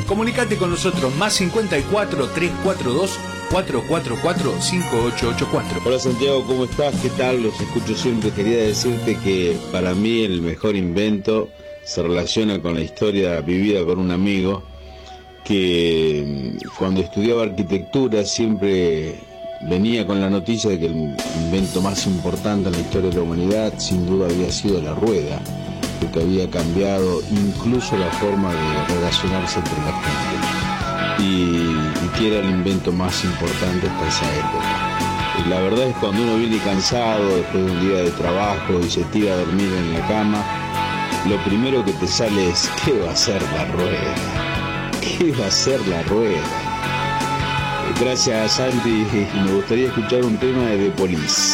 Comunicate con nosotros, más 54 342 444 5884. Hola Santiago, ¿cómo estás? ¿Qué tal? Los escucho siempre. Quería decirte que para mí el mejor invento se relaciona con la historia vivida con un amigo que cuando estudiaba arquitectura siempre venía con la noticia de que el invento más importante en la historia de la humanidad sin duda había sido la rueda, porque había cambiado incluso la forma de relacionarse entre la gente y que era el invento más importante hasta esa época. Y la verdad es que cuando uno viene cansado después de un día de trabajo y se tira a dormir en la cama, lo primero que te sale es ¿qué va a ser la rueda? ¿Qué va a ser la rueda? Gracias Santi, me gustaría escuchar un tema de The Police.